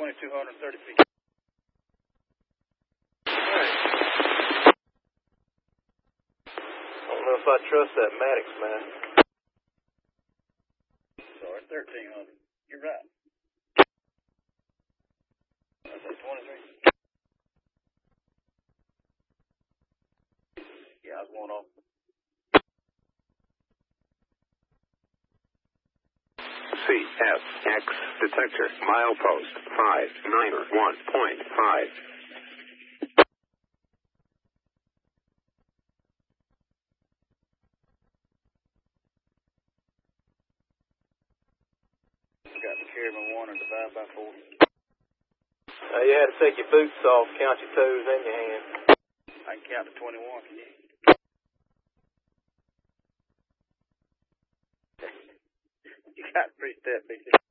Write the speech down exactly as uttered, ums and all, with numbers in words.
twenty-two thirty feet. Alright. I don't know if I trust that Maddox, man. Sorry, thirteen hundred. You're right. I said twenty-three. Yeah, I was going off. C F X detector milepost five nine one point five. Got to carry my one and divide by four. Uh, you had to take your boots off, count your toes and your hands. I can count to twenty-one, can you? You got three step, big.